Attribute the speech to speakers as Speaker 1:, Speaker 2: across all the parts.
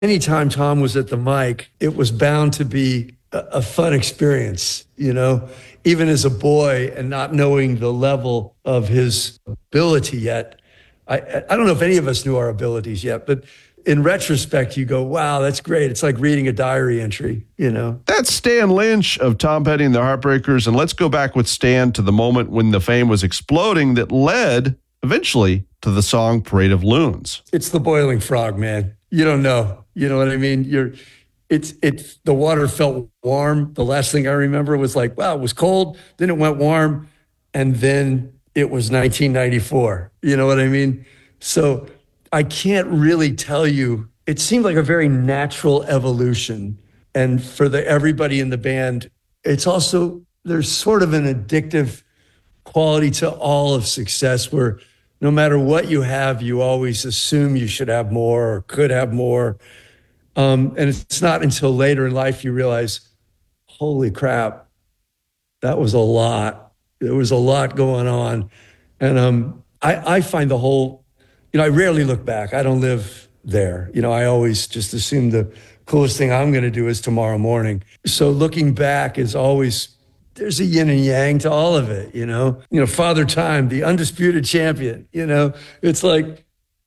Speaker 1: anytime Tom was at the mic, it was bound to be a fun experience, even as a boy and not knowing the level of his ability yet. I don't know if any of us knew our abilities yet, but in retrospect, you go, wow, that's great. It's like reading a diary entry,
Speaker 2: That's Stan Lynch of Tom Petty and the Heartbreakers. And let's go back with Stan to the moment when the fame was exploding that led eventually to the song Parade of Loons.
Speaker 1: It's the boiling frog, man. You don't know. You know what I mean? It's the water felt warm. The last thing I remember was like, wow, it was cold. Then it went warm. And then it was 1994. You know what I mean? So I can't really tell you. It seemed like a very natural evolution. And for everybody in the band, it's also, there's sort of an addictive quality to all of success where no matter what you have, you always assume you should have more or could have more. And it's not until later in life you realize, holy crap, that was a lot. There was a lot going on. And I find the whole, I rarely look back. I don't live there. I always just assume the coolest thing I'm going to do is tomorrow morning. So looking back is always, there's a yin and yang to all of it, Father Time, the undisputed champion, it's like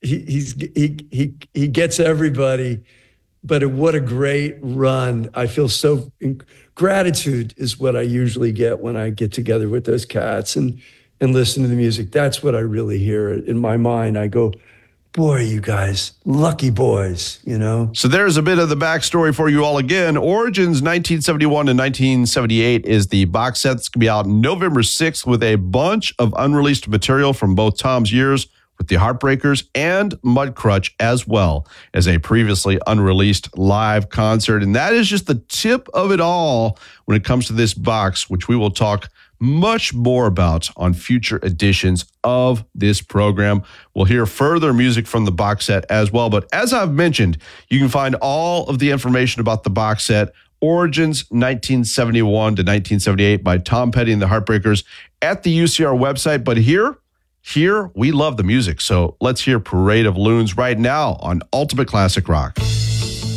Speaker 1: he gets everybody, but what a great run. I feel so, gratitude is what I usually get when I get together with those cats and listen to the music. That's what I really hear in my mind. I go, boy, you guys, lucky boys,
Speaker 2: So there's a bit of the backstory for you all again. Origins 1971 to 1978 is the box set that's going to be out November 6th with a bunch of unreleased material from both Tom's years with the Heartbreakers and Mudcrutch, as well as a previously unreleased live concert. And that is just the tip of it all when it comes to this box, which we will talk much more about on future editions of this program. We'll hear further music from the box set as well. But as I've mentioned, you can find all of the information about the box set, Origins 1971 to 1978 by Tom Petty and the Heartbreakers, at the UCR website. But here, we love the music. So let's hear Parade of Loons right now on Ultimate Classic Rock.